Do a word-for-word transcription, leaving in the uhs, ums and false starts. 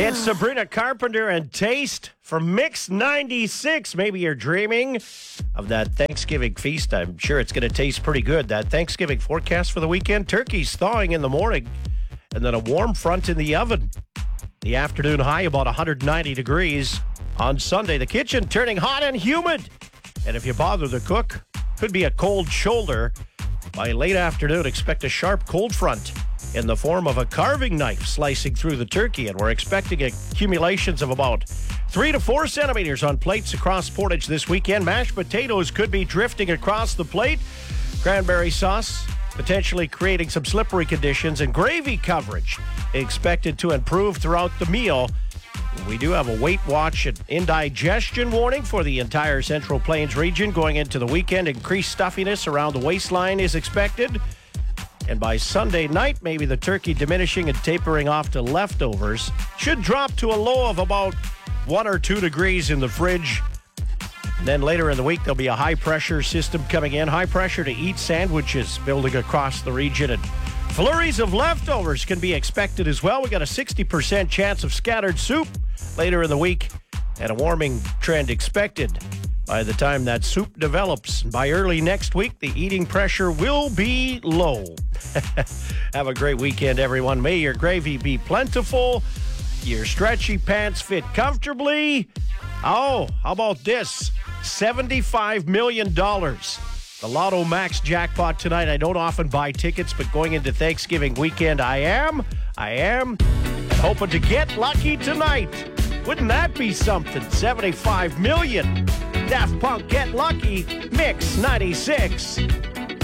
It's Sabrina Carpenter and Taste for Mix ninety-six. Maybe you're dreaming of that Thanksgiving feast. I'm sure it's going to taste pretty good. That Thanksgiving forecast for the weekend, turkey's thawing in the morning, and then a warm front in the oven. The afternoon high about one hundred ninety degrees. On Sunday, the kitchen turning hot and humid. And if you bother to cook, could be a cold shoulder. By late afternoon, expect a sharp cold front in the form of a carving knife slicing through the turkey, and we're expecting accumulations of about three to four centimeters on plates across Portage this weekend. Mashed potatoes could be drifting across the plate. Cranberry sauce potentially creating some slippery conditions, and gravy coverage expected to improve throughout the meal. We do have a weight watch and indigestion warning for the entire Central Plains region going into the weekend. Increased stuffiness around the waistline is expected. And by Sunday night, maybe the turkey diminishing and tapering off to leftovers. Should drop to a low of about one or two degrees in the fridge. And then later in the week, there'll be a high-pressure system coming in. High pressure to eat sandwiches building across the region. And flurries of leftovers can be expected as well. We got a sixty percent chance of scattered soup later in the week, and a warming trend expected by the time that soup develops. By early next week, the eating pressure will be low. Have a great weekend, everyone. May your gravy be plentiful, your stretchy pants fit comfortably. Oh, how about this? seventy-five million dollars. The Lotto Max jackpot tonight. I don't often buy tickets, but going into Thanksgiving weekend, I am, I am, and hoping to get lucky tonight. Wouldn't that be something? seventy-five million dollars. Daft Punk, Get Lucky, Mix ninety-six.